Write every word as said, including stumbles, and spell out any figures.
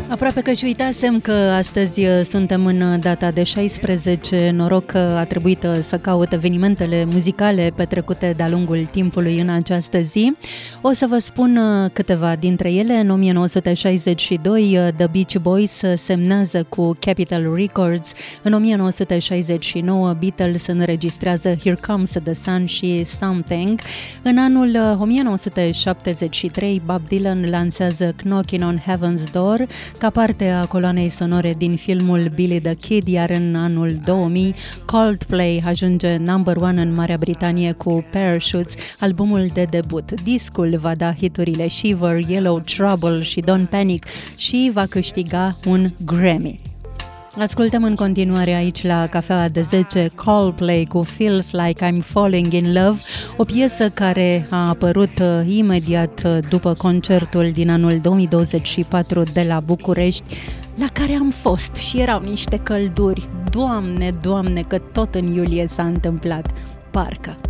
Aproape că și uitasem că astăzi suntem în data de șaisprezece, noroc că a trebuit să caut evenimentele muzicale petrecute de-a lungul timpului în această zi. O să vă spun câteva dintre ele. În nouăsprezece șaizeci și doi, The Beach Boys semnează cu Capitol Records. În nouăsprezece șaizeci și nouă, Beatles înregistrează Here Comes the Sun și Something. În anul nouăsprezece șaptezeci și trei, Bob Dylan lansează Knocking on Heaven's Door ca parte a coloanei sonore din filmul Billy the Kid, iar în anul două mii Coldplay ajunge number one în Marea Britanie cu Parachutes, albumul de debut. Discul va da hiturile Shiver, Yellow Trouble și Don't Panic și va câștiga un Grammy. Ascultăm în continuare aici la Cafeaua de zece Coldplay cu Feels Like I'm Falling in Love, o piesă care a apărut uh, imediat uh, după concertul din anul două mii douăzeci și patru de la București, la care am fost și erau niște călduri. Doamne, Doamne, că tot în iulie s-a întâmplat. Parcă.